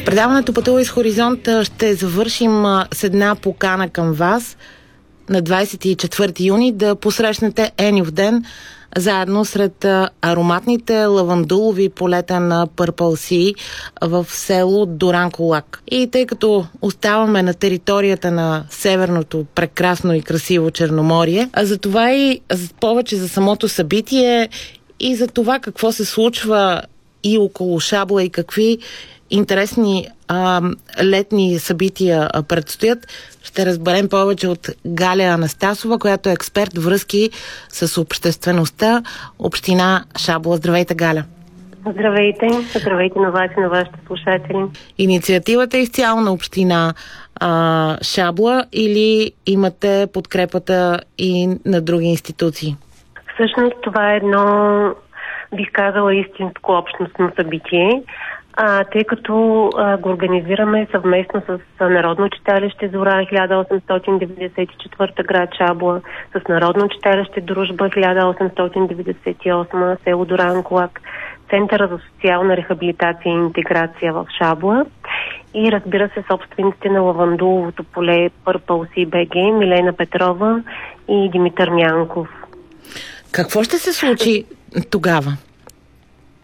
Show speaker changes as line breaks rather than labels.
Предаването Пътува из хоризонта ще завършим с една покана към вас на 24 юни да посрещнете Еньов ден заедно сред ароматните лавандулови полета на Purple Sea в село Дуранкулак. И тъй като оставаме на територията на северното прекрасно и красиво Черноморие, а за това и повече за самото събитие и за това какво се случва и около Шабла и какви интересни летни събития предстоят, ще разберем повече от Галя Анастасова, която е експерт връзки с обществеността, община Шабла. Здравейте, Галя!
Здравейте! Здравейте на вас и на вашите слушатели.
Инициативата е изцяло на община Шабла или имате подкрепата и на други институции?
Всъщност това е едно, бих казала, истинско общностно събитие, тъй като го организираме съвместно с Народно читалище Зора 1894 град Шабла, с Народно читалище Дружба 1898 село Дуранкулак, Центъра за социална рехабилитация и интеграция в Шабла и, разбира се, собствениците на лавандуловото поле Purple Sea BG Милена Петрова и Димитър Мянков.
Какво ще се случи тогава?